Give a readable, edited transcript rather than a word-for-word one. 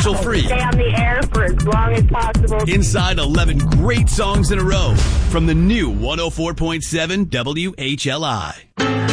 commercial free. Stay on the air for as long as possible. Inside 11 great songs in a row from the new 104.7 WHLI.